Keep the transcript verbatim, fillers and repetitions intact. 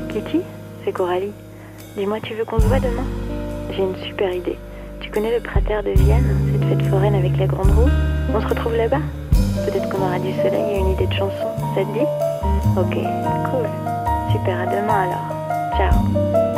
Kitty, c'est Coralie. Dis-moi, tu veux qu'on se voit demain? J'ai une super idée. Tu connais le cratère de Vienne, cette fête foraine avec la grande roue? On se retrouve là-bas? Peut-être qu'on aura du soleil et une idée de chanson. Ça te dit? Ok, cool. Super, à demain alors. Ciao.